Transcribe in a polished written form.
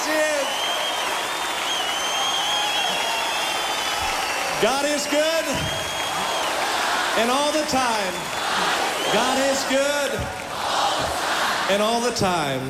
Yes, he is. God is good. And all the time. God is good. And all the time.